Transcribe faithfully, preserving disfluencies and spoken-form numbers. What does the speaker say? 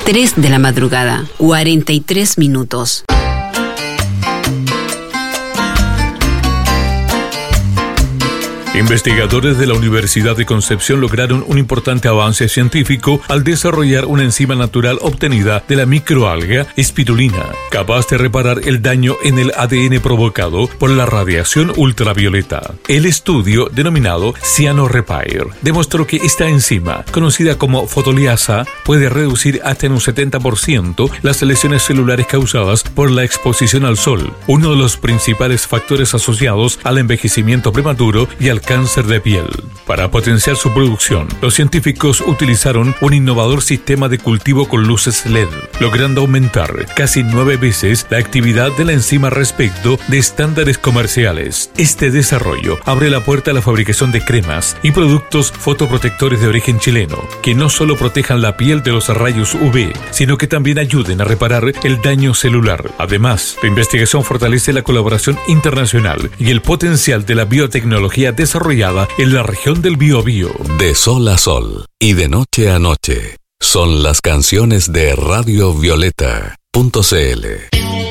tres de la madrugada, cuarenta y tres minutos. Investigadores de la Universidad de Concepción lograron un importante avance científico al desarrollar una enzima natural obtenida de la microalga espirulina, capaz de reparar el daño en el A D N provocado por la radiación ultravioleta. El estudio, denominado CyanoRepair, demostró que esta enzima, conocida como fotoliasa, puede reducir hasta en un setenta por ciento las lesiones celulares causadas por la exposición al sol, uno de los principales factores asociados al envejecimiento prematuro y al cáncer de piel. Para potenciar su producción, los científicos utilizaron un innovador sistema de cultivo con luces L E D, logrando aumentar casi nueve veces la actividad de la enzima respecto de estándares comerciales. Este desarrollo abre la puerta a la fabricación de cremas y productos fotoprotectores de origen chileno, que no solo protejan la piel de los rayos U V, sino que también ayuden a reparar el daño celular. Además, la investigación fortalece la colaboración internacional y el potencial de la biotecnología desarrollada en la región del Biobío. De sol a sol y de noche a noche son las canciones de Radio Violeta punto c l.